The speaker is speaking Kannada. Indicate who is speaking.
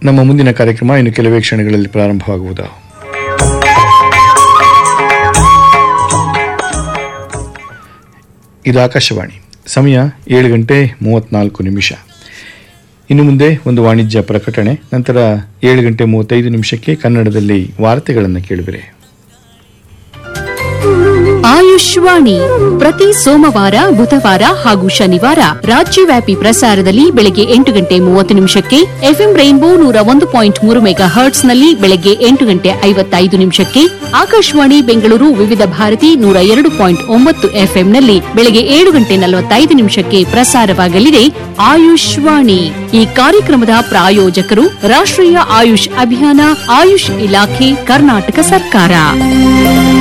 Speaker 1: ನಮ್ಮ ಮುಂದಿನ ಕಾರ್ಯಕ್ರಮ ಇನ್ನು ಕೆಲವೇ ಕ್ಷಣಗಳಲ್ಲಿ ಪ್ರಾರಂಭವಾಗುವುದು. ಇದು ಆಕಾಶವಾಣಿ. ಸಮಯ 7:34. ಇನ್ನು ಮುಂದೆ ಒಂದು ವಾಣಿಜ್ಯ ಪ್ರಕಟಣೆ, ನಂತರ 7:35 ಕನ್ನಡದಲ್ಲಿ ವಾರ್ತೆಗಳನ್ನು ಕೇಳುವಿರಿ.
Speaker 2: ಆಯುಷ್ವಾಣಿ ಪ್ರತಿ ಸೋಮವಾರ, ಬುಧವಾರ ಹಾಗೂ ಶನಿವಾರ ರಾಜ್ಯವ್ಯಾಪಿ ಪ್ರಸಾರದಲ್ಲಿ ಬೆಳಗ್ಗೆ 8:30 ಎಫ್ಎಂ ರೈನ್ಬೋ 101.3 ಮೆಗಾಹರ್ಟ್ಸ್ನಲ್ಲಿ ಬೆಳಗ್ಗೆ 8:55 ಆಕಾಶವಾಣಿ ಬೆಂಗಳೂರು ವಿವಿಧ ಭಾರತಿ 102.9 ಎಫ್ಎಂನಲ್ಲಿ ಬೆಳಗ್ಗೆ 7:45 ಪ್ರಸಾರವಾಗಲಿದೆ ಆಯುಷ್ವಾಣಿ. ಈ ಕಾರ್ಯಕ್ರಮದ ಪ್ರಾಯೋಜಕರು ರಾಷ್ಟ್ರೀಯ ಆಯುಷ್ ಅಭಿಯಾನ, ಆಯುಷ್ ಇಲಾಖೆ, ಕರ್ನಾಟಕ ಸರ್ಕಾರ.